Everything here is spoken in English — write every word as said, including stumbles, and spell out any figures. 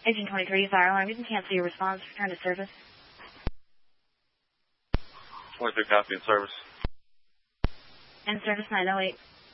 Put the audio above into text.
Agent twenty-three, fire alarm. You can cancel your response. Return to service. twenty-three, copy in service. In service nine oh eight.